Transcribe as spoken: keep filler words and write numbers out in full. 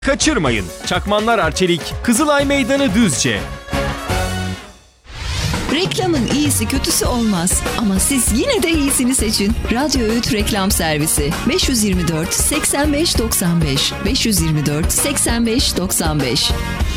Kaçırmayın. Çakmanlar Arçelik, Kızılay Meydanı Düzce. Reklamın iyisi kötüsü olmaz ama siz yine de iyisini seçin. Radyo Öğüt Reklam Servisi beş yüz yirmi dört seksen beş doksan beş beş yüz yirmi dört seksen beş doksan beş.